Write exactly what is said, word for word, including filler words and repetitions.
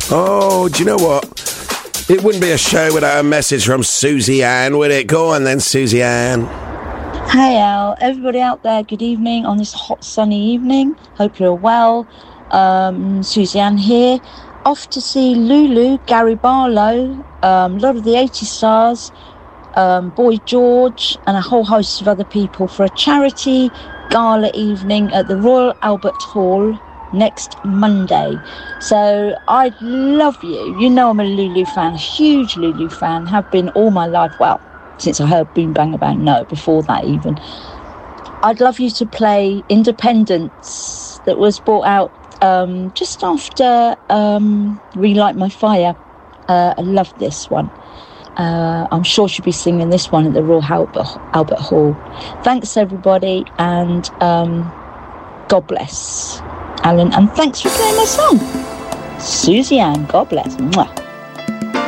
Oh, do you know what? It wouldn't be a show without a message from Susie Ann, would it? Go on then, Susie Ann. Hey Al, everybody out there, good evening on this hot sunny evening. Hope you're well. Um, Susie Ann here. Off to see Lulu, Gary Barlow, um, a lot of the eighty stars, um, Boy George, and a whole host of other people for a charity gala evening at the Royal Albert Hall next Monday. So I'd love you. You know I'm a Lulu fan, huge Lulu fan, have been all my life. Well, since I heard Boom Bang Bang, no, before that even. I'd love you to play Independence that was brought out um, just after um, Relight My Fire. Uh, I love this one. Uh, I'm sure she'll be singing this one at the Royal Albert, Albert Hall. Thanks everybody, and um, God bless, Alan, and thanks for playing my song. Susie Ann, God bless. Mwah.